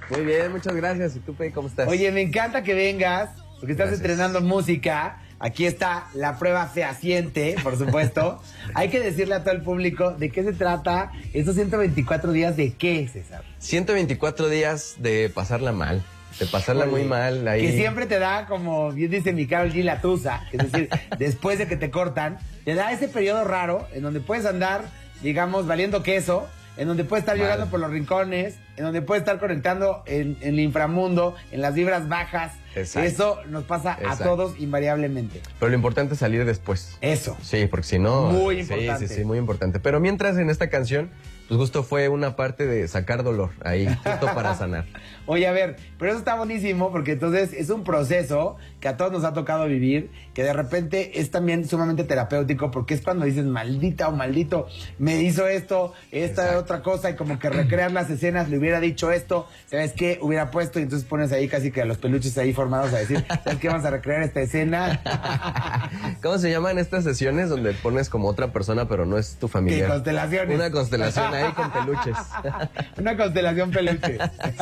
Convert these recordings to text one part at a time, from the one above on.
Muy bien, muchas gracias. ¿Y tú, Pei, cómo estás? Oye, me encanta que vengas, porque estás Gracias. estrenando música. Aquí está la prueba fehaciente, por supuesto. Hay que decirle a todo el público de qué se trata estos 124 días de qué, César. 124 días de pasarla mal, de pasarla muy mal. Ahí. Que siempre te da, como bien dice mi Karol G, la tusa, es decir, después de que te cortan, te da ese periodo raro en donde puedes andar, digamos, valiendo queso, en donde puedes estar llorando por los rincones, en donde puedes estar conectando en el inframundo, en las vibras bajas. Exacto. Eso nos pasa a todos invariablemente. Pero lo importante es salir después. Eso. Sí, porque si no... Muy importante. Sí, muy importante. Pero mientras en esta canción, pues justo fue una parte de sacar dolor ahí, justo para sanar. Oye, a ver, pero eso está buenísimo porque entonces es un proceso que a todos nos ha tocado vivir, que de repente es también sumamente terapéutico porque es cuando dices, maldita o maldito, me hizo esto, esta otra cosa, y como que recrear las escenas, le hubiera dicho esto, ¿sabes qué? Hubiera puesto, y entonces pones ahí casi que a los peluches ahí formados a decir, ¿sabes qué? Vamos a recrear esta escena. ¿Cómo se llaman estas sesiones donde pones como otra persona pero no es tu familiar? ¿Qué constelaciones? Una constelación ahí con peluches. Una constelación peluche.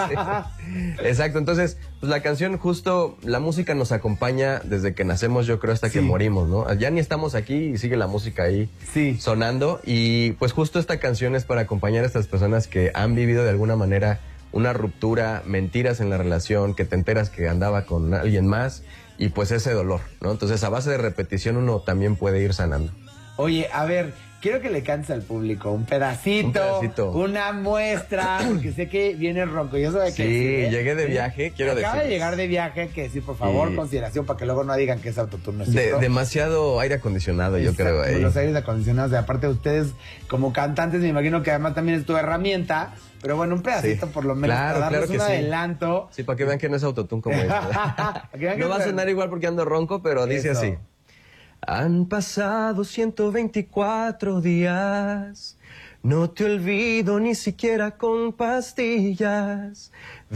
Sí. Exacto, entonces, pues la canción justo, la música nos acompaña desde que nacemos, yo creo, hasta que morimos, ¿no? Ya ni estamos aquí y sigue la música ahí sonando, y pues justo esta canción es para acompañar a estas personas que han vivido de alguna manera una ruptura, mentiras en la relación, que te enteras que andaba con alguien más, y pues ese dolor, ¿no? Entonces, a base de repetición uno también puede ir sanando. Oye, a ver, quiero que le cantes al público un pedacito, una muestra, porque sé que viene ronco. Yo soy que llegué de viaje, quiero decir. Acaba de llegar de viaje, hay que decir, por favor, consideración, para que luego no digan que es autoturno. Demasiado aire acondicionado, yo creo. Los aires acondicionados, de aparte de ustedes, como cantantes, me imagino que además también es tu herramienta. Pero bueno, un pedacito por lo menos, para darles un adelanto. Sí, para que vean que no es autotune como esto. No va a sonar igual porque ando ronco, pero dice así. Han pasado 124 días, no te olvido ni siquiera con pastillas.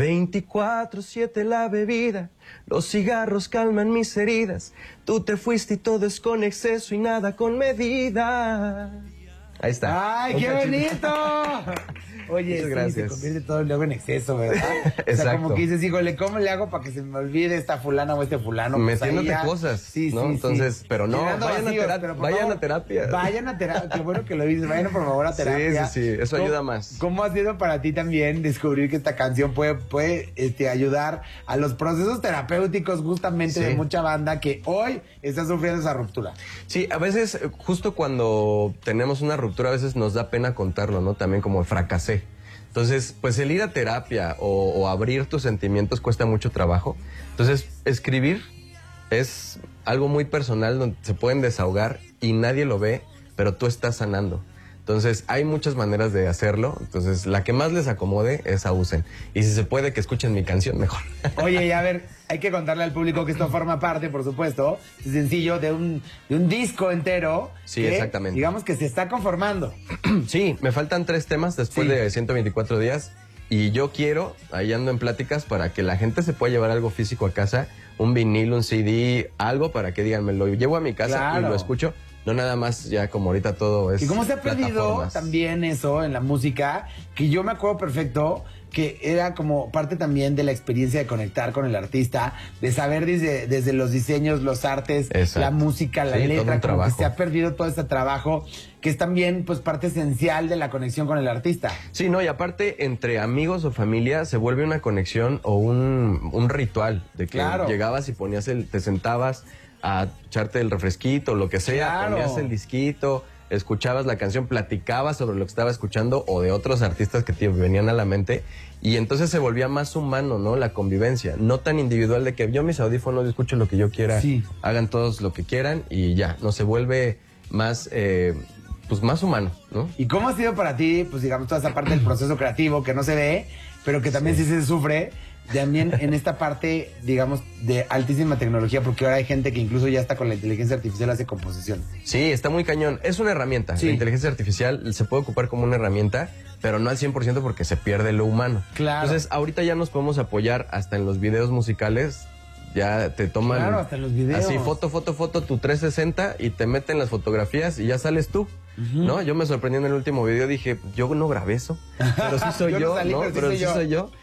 24/7 la bebida, los cigarros calman mis heridas. Tú te fuiste y todo es con exceso y nada con medida. Ahí está. ¡Ay, qué bonito! Oye, se convierte todo luego en exceso, ¿verdad? Exacto. O sea, como que dices, híjole, ¿cómo le hago para que se me olvide esta fulana o este fulano? Metiéndote cosas, ¿no? Entonces, pero no, vayan a terapia. Vayan a terapia, qué bueno que lo dices, vayan por favor a terapia. Sí, eso ayuda más. ¿Cómo ha sido para ti también descubrir que esta canción puede ayudar a los procesos terapéuticos justamente de mucha banda que hoy está sufriendo esa ruptura? Sí, a veces, justo cuando tenemos una ruptura, a veces nos da pena contarlo, ¿no? También como fracasé. Entonces, pues el ir a terapia o abrir tus sentimientos cuesta mucho trabajo. Entonces, escribir es algo muy personal donde se pueden desahogar y nadie lo ve, pero tú estás sanando. Entonces, hay muchas maneras de hacerlo. Entonces, la que más les acomode, esa usen. Y si se puede, que escuchen mi canción, mejor. Oye, y a ver, hay que contarle al público que esto forma parte, por supuesto, es sencillo, de un disco entero. Sí, que, exactamente. Digamos que se está conformando. Sí, me faltan 3 temas después de 124 días. Y yo quiero, ahí ando en pláticas, para que la gente se pueda llevar algo físico a casa, un vinil, un CD, algo para que digan, me lo llevo a mi casa y lo escucho. No nada más ya como ahorita todo es. Y cómo se ha perdido también eso en la música, que yo me acuerdo perfecto que era como parte también de la experiencia de conectar con el artista, de saber desde los diseños, los artes, la música, la letra, como que se ha perdido todo este trabajo, que es también pues parte esencial de la conexión con el artista. Sí, no, y aparte entre amigos o familia se vuelve una conexión o un ritual, de que llegabas y ponías te sentabas a echarte el refresquito, lo que sea, ponías el disquito, escuchabas la canción, platicabas sobre lo que estaba escuchando o de otros artistas que te venían a la mente, y entonces se volvía más humano, ¿no? La convivencia, no tan individual de que yo mis audífonos escucho lo que yo quiera, hagan todos lo que quieran y ya, no, se vuelve más, pues más humano, ¿no? ¿Y cómo ha sido para ti, pues digamos, toda esa parte del proceso creativo que no se ve, pero que también sí se sufre? También en esta parte, digamos, de altísima tecnología, porque ahora hay gente que incluso ya está con la inteligencia artificial, hace composición. Sí, está muy cañón. Es una herramienta. La inteligencia artificial se puede ocupar como una herramienta, pero no al 100% porque se pierde lo humano. Claro. Entonces, ahorita ya nos podemos apoyar hasta en los videos musicales. Ya te toman... Claro, hasta en los videos. Así, foto, tu 360 y te meten las fotografías y ya sales tú. ¿No? Yo me sorprendí en el último video, dije, yo no grabé eso, pero sí soy yo, ¿no? Pero sí soy yo.